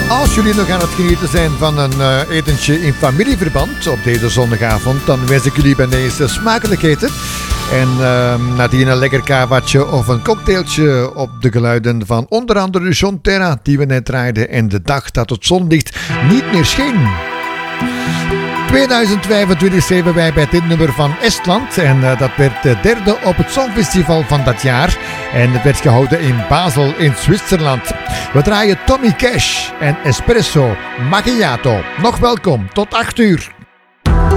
Als jullie nog aan het genieten zijn van een etentje in familieverband op deze zondagavond, dan wens ik jullie bij deze smakelijk eten. En nadien een lekker kavaatje of een cocktailtje op de geluiden van onder andere John Terra, die we net draaiden, en de dag dat het zonlicht niet meer scheen. 2025 schreven wij bij dit nummer van Estland en dat werd de derde op het Songfestival van dat jaar en het werd gehouden in Basel in Zwitserland. We draaien Tommy Cash en Espresso Macchiato. Nog welkom, tot 8 uur.